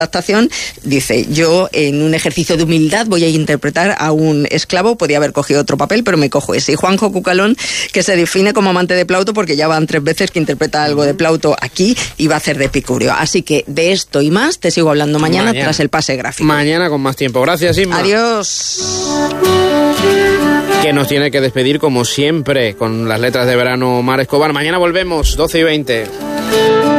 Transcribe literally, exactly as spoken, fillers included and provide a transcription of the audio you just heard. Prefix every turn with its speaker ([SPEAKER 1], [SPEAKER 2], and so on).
[SPEAKER 1] adaptación, dice, yo en un ejercicio de humildad voy a interpretar a un esclavo, podía haber cogido otro papel, pero me cojo ese. Y Juanjo Cucalón, que se define como amante de Plauto, porque ya van tres veces que interpreta algo de Plauto aquí y va a hacer de Epicurio. Así que de esto y más te sigo hablando mañana, mañana. tras el pase gráfico.
[SPEAKER 2] Mañana con más tiempo. Gracias, Inma.
[SPEAKER 1] Adiós.
[SPEAKER 2] Que nos tiene que despedir como siempre con las letras de verano Mar Escobar. Mañana volvemos, doce y veinte.